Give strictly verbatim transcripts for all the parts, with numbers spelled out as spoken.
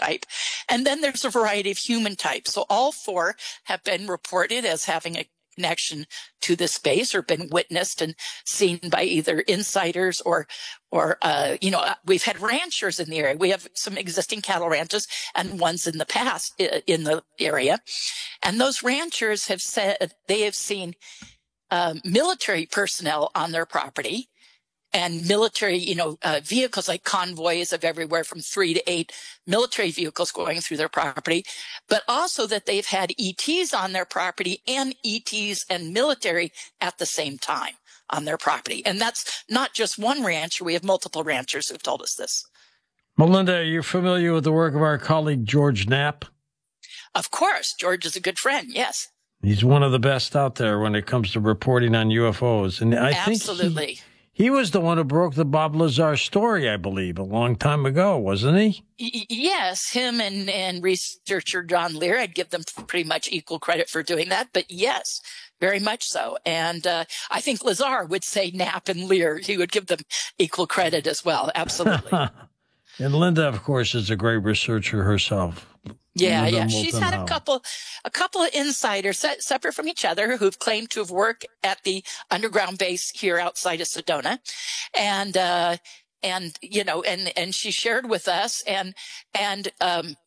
type. And then there's a variety of human types. So all four have been reported as having a connection to this space or been witnessed and seen by either insiders or, or, uh, you know, we've had ranchers in the area. We have some existing cattle ranches and ones in the past in the area. And those ranchers have said they have seen um, military personnel on their property and military, you know, uh, vehicles like convoys of everywhere from three to eight military vehicles going through their property, but also that they've had E Ts on their property and E Ts and military at the same time on their property. And that's not just one rancher. We have multiple ranchers who've told us this. Melinda, are you familiar with the work of our colleague George Knapp? Of course. George is a good friend. Yes. He's one of the best out there when it comes to reporting on U F Os. And I Absolutely. think he, He was the one who broke the Bob Lazar story, I believe, a long time ago, wasn't he? Y- yes, him and, and researcher John Lear, I'd give them pretty much equal credit for doing that. But yes, very much so. And uh, I think Lazar would say Knapp and Lear. He would give them equal credit as well. Absolutely. And Linda, of course, is a great researcher herself. Yeah, Linda yeah. She's had a Moulton couple, a couple of insiders se- separate from each other who've claimed to have worked at the underground base here outside of Sedona, and uh, and you know, and and she shared with us and and um,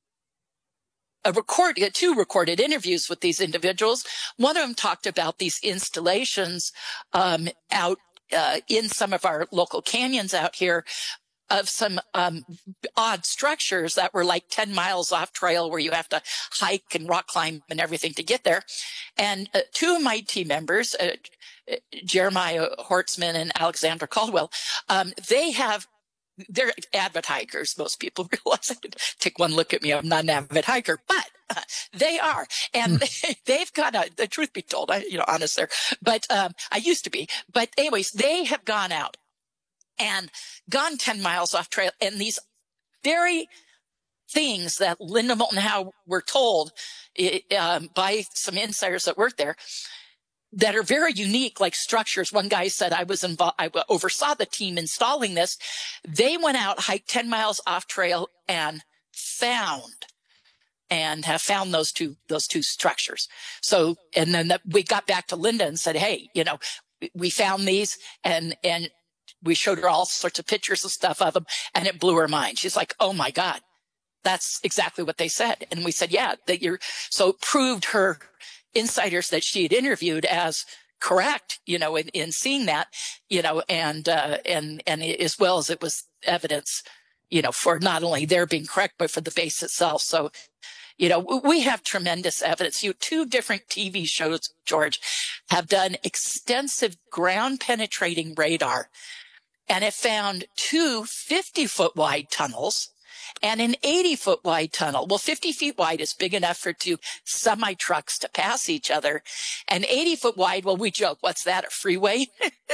a record, two recorded interviews with these individuals. One of them talked about these installations um, out uh, in some of our local canyons out here, of some um, odd structures that were like ten miles off trail where you have to hike and rock climb and everything to get there. And uh, two of my team members, uh, Jeremiah Hortzman and Alexandra Caldwell, um, they have, they're avid hikers. Most people realize, take one look at me, I'm not an avid hiker, but uh, they are. And they, they've got a, the truth be told, I, you know, honest there, but um, I used to be. But anyways, they have gone out and gone ten miles off trail. And these very things that Linda Moulton Howe were told um, by some insiders that worked there that are very unique, like structures. One guy said, I was involved, I oversaw the team installing this. They went out, hiked ten miles off trail and found and have found those two, those two structures. So, and then the, we got back to Linda and said, hey, you know, we found these and, and, we showed her all sorts of pictures and stuff of them, and it blew her mind. She's like, oh, my God, that's exactly what they said. And we said, yeah, that you're so it proved her insiders that she had interviewed as correct, you know, in, in seeing that, you know, and uh, and and as well as it was evidence, you know, for not only their being correct, but for the base itself. So, you know, we have tremendous evidence. You two different T V shows, George, have done extensive ground penetrating radar and have found two fifty-foot wide tunnels and an eighty-foot wide tunnel. Well, fifty feet wide is big enough for two semi-trucks to pass each other. And eighty-foot wide, well, we joke, what's that, a freeway?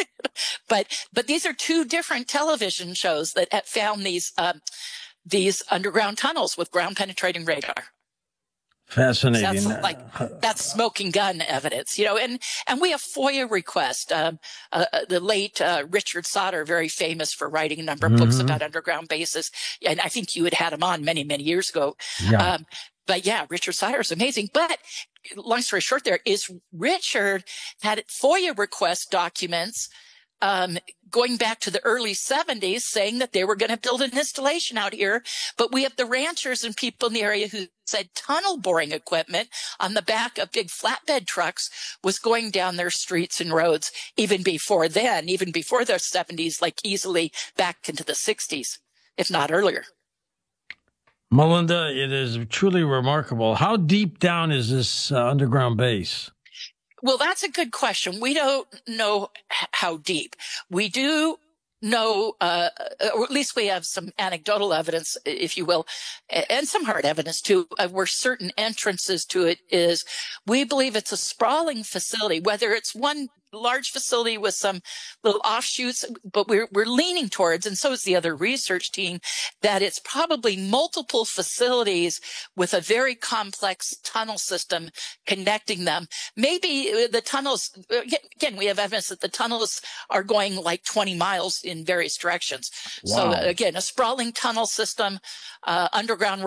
but but these are two different television shows that have found these um, these underground tunnels with ground penetrating radar. Fascinating. So that's like that's smoking gun evidence, you know. And and we have FOIA requests. Um, uh, the late uh, Richard Sauter, very famous for writing a number of mm-hmm. books about underground bases, and I think you had had him on many many years ago. Yeah. Um, but yeah, Richard Sauter is amazing. But long story short, there is Richard had FOIA request documents um, going back to the early seventies saying that they were going to build an installation out here. But we have the ranchers and people in the area who said tunnel boring equipment on the back of big flatbed trucks was going down their streets and roads even before then, even before the seventies, like easily back into the sixties, if not earlier. Melinda, it is truly remarkable. How deep down is this uh, underground base? Well, that's a good question. We don't know h- how deep. We do know, uh, or at least we have some anecdotal evidence, if you will, and some hard evidence too, of where certain entrances to it is. We believe it's a sprawling facility, whether it's one large facility with some little offshoots, but we're we're leaning towards, and so is the other research team, that it's probably multiple facilities with a very complex tunnel system connecting them. Maybe the tunnels, again, we have evidence that the tunnels are going like twenty miles in various directions. Wow. So again, a sprawling tunnel system, uh, underground